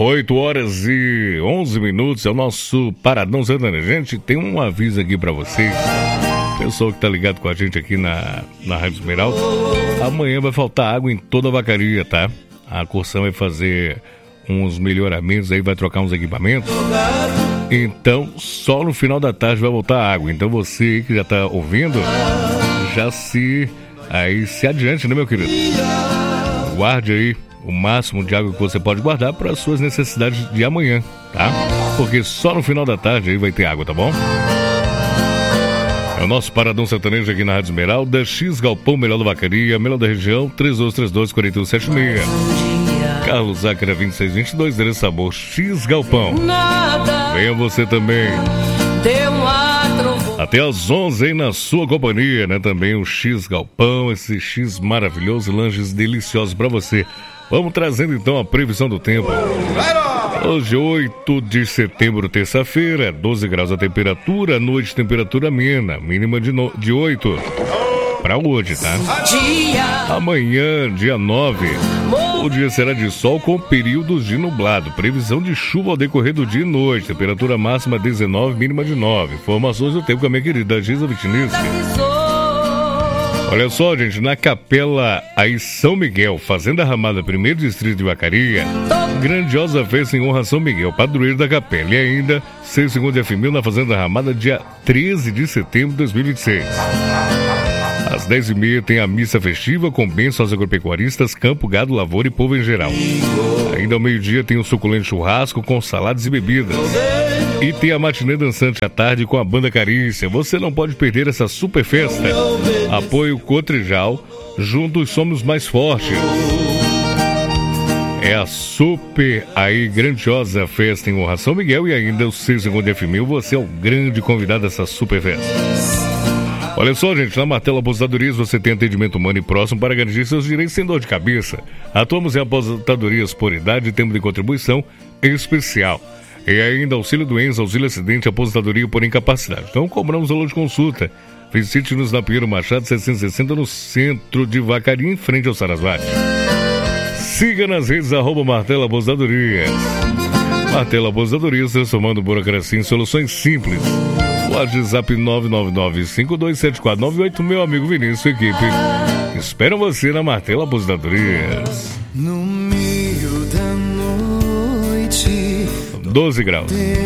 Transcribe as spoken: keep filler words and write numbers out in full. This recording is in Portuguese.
oito horas e onze minutos é o nosso Paradão Sertanejo. Gente, tem um aviso aqui pra vocês. Pessoal que tá ligado com a gente aqui na, na Rádio Esmeralda. Amanhã vai faltar água em toda a vacaria, tá? A Corção vai fazer uns melhoramentos aí, vai trocar uns equipamentos. Então, só no final da tarde vai voltar água. Então você aí que já tá ouvindo, já se... Aí se adiante, né, meu querido? Guarde aí o máximo de água que você pode guardar para as suas necessidades de amanhã, tá? Porque só no final da tarde aí vai ter água, tá bom? É o nosso Paradão Sertanejo aqui na Rádio Esmeralda. X Galpão, melhor da vacaria, melhor da região, três dois três dois, quatro um sete seis. Carlos Zácara, vinte e seis vinte e dois, endereço Sabor, X Galpão. Venha você também. Até às onze aí na sua companhia, né? Também o X Galpão, esse X maravilhoso, lanches deliciosos pra você. Vamos trazendo então a previsão do tempo. Hoje, oito de setembro, terça-feira, doze graus a temperatura, noite temperatura amena, mínima de, no... de oito. Pra hoje, tá? Amanhã, dia nove, o dia será de sol com períodos de nublado. Previsão de chuva ao decorrer do dia e noite. Temperatura máxima dezenove, mínima de nove. Informações do tempo com a minha querida Giza Vitiniski. Olha só, gente, na Capela aí São Miguel, Fazenda Ramada, primeiro distrito de Vacaria, grandiosa festa em honra a São Miguel, padroeiro da Capela. E ainda, seis segundos de F mil na Fazenda Ramada, dia treze de setembro de dois mil e vinte e seis. Às dez e meia tem a missa festiva com bênçãos aos agropecuaristas, campo, gado, lavoura e povo em geral. Ainda ao meio-dia tem o suculento churrasco com saladas e bebidas. E tem a matinê dançante à tarde com a banda Carícia. Você não pode perder essa super festa. Apoio Cotrijal, juntos somos mais fortes. É a super aí grandiosa festa em honra a São Miguel e ainda o seis segundos de F mil. Você é o grande convidado dessa super festa. Olha só, gente, na Martelo Aposentadorias você tem atendimento humano e próximo para garantir seus direitos sem dor de cabeça. Atuamos em aposentadorias por idade e tempo de contribuição especial. E ainda auxílio doença, auxílio acidente, aposentadoria por incapacidade. Então cobramos valor de consulta. Visite-nos na Pinheiro Machado seiscentos e sessenta no centro de Vacaria, em frente ao Sarasvati. Siga nas redes arroba Martelo Aposentadorias. Martelo Aposentadorias, transformando burocracia em soluções simples. WhatsApp nove nove nove, cinco dois sete quatro nove oito, meu amigo Vinícius e equipe. Espero você na Martelo Aposentadorias. No meio da noite, doze graus.